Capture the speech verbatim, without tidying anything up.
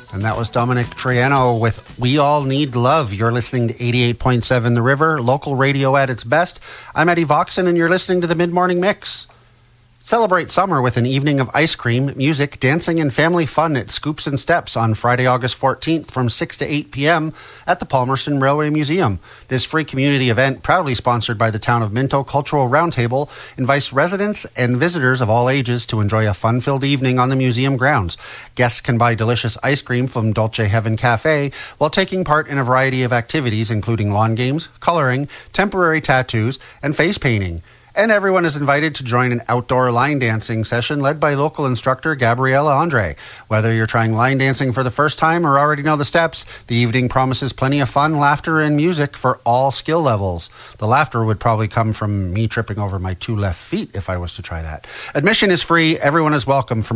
And that was Dominic Triano with We All Need Love. You're listening to eighty-eight point seven The River, local radio at its best. I'm Eddie Voxon, and you're listening to the Mid-Morning Mix. Celebrate summer with an evening of ice cream, music, dancing, and family fun at Scoops and Steps on Friday, August fourteenth from six to eight p.m. at the Palmerston Railway Museum. This free community event, proudly sponsored by the Town of Minto Cultural Roundtable, invites residents and visitors of all ages to enjoy a fun-filled evening on the museum grounds. Guests can buy delicious ice cream from Dolce Heaven Cafe while taking part in a variety of activities, including lawn games, coloring, temporary tattoos, and face painting. And everyone is invited to join an outdoor line dancing session led by local instructor Gabriella Andre. Whether you're trying line dancing for the first time or already know the steps, the evening promises plenty of fun, laughter, and music for all skill levels. The laughter would probably come from me tripping over my two left feet if I was to try that. Admission is free. Everyone is welcome. For